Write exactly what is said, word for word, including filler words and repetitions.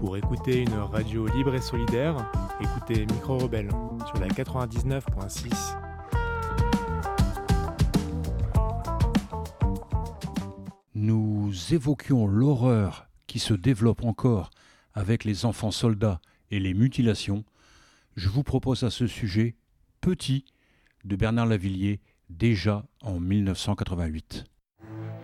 Pour écouter une radio libre et solidaire, écoutez Micro Rebelle sur la quatre-vingt-dix-neuf point six. Nous évoquions l'horreur qui se développe encore avec les enfants soldats et les mutilations. Je vous propose à ce sujet Petit de Bernard Lavilliers, déjà en mille neuf cent quatre-vingt-huit.